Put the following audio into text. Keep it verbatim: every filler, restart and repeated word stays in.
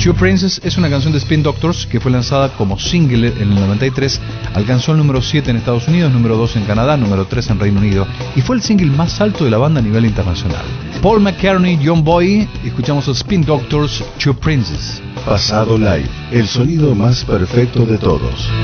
Two Princes es una canción de Spin Doctors que fue lanzada como single en el noventa y tres, alcanzó el número siete en Estados Unidos, número dos en Canadá, número tres en Reino Unido y fue el single más alto de la banda a nivel internacional. Paul McCartney, John Boy, escuchamos a Spin Doctors, Two Princes. Pasado Live, el sonido más perfecto de todos.